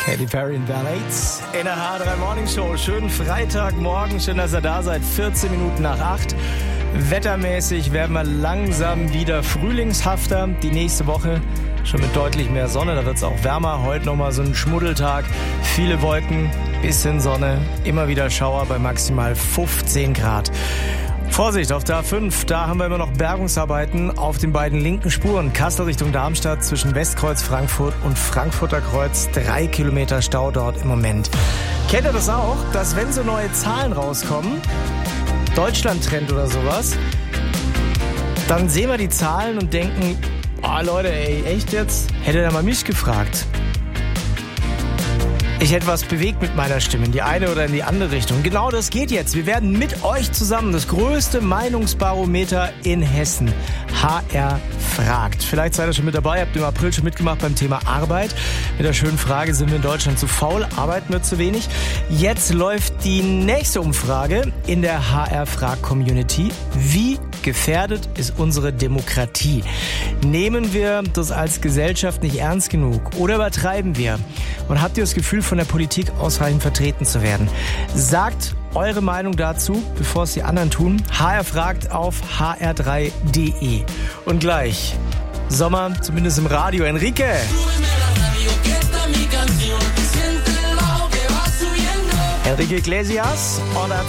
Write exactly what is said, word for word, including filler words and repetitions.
Katy Perry in Ballads in der H drei Morning Show. Schönen Freitagmorgen, schön, dass ihr da seid. vierzehn Minuten nach acht. Wettermäßig werden wir langsam wieder frühlingshafter. Die nächste Woche schon mit deutlich mehr Sonne, da wird es auch wärmer. Heute nochmal so ein Schmuddeltag, viele Wolken, bisschen Sonne, immer wieder Schauer bei maximal fünfzehn Grad. Vorsicht, auf der A fünf, da haben wir immer noch Bergungsarbeiten auf den beiden linken Spuren. Kassel Richtung Darmstadt zwischen Westkreuz Frankfurt und Frankfurter Kreuz. Drei Kilometer Stau dort im Moment. Kennt ihr das auch, dass wenn so neue Zahlen rauskommen, Deutschland-Trend oder sowas, dann sehen wir die Zahlen und denken, oh Leute, ey, echt jetzt? Hätte er mal mich gefragt. Ich hätte was bewegt mit meiner Stimme, in die eine oder in die andere Richtung. Genau das geht jetzt. Wir werden mit euch zusammen das größte Meinungsbarometer in Hessen. H R fragt. Vielleicht seid ihr schon mit dabei, habt im April schon mitgemacht beim Thema Arbeit. Mit der schönen Frage, sind wir in Deutschland zu faul, arbeiten wir zu wenig? Jetzt läuft die nächste Umfrage in der H R-Frag-Community. Wie gefährdet ist unsere Demokratie? Nehmen wir das als Gesellschaft nicht ernst genug oder übertreiben wir? Und habt ihr das Gefühl, von der Politik ausreichend vertreten zu werden? Sagt eure Meinung dazu, bevor es die anderen tun. H R fragt auf h r drei punkt d e. Und gleich Sommer, zumindest im Radio. Enrique! Enrique Iglesias oder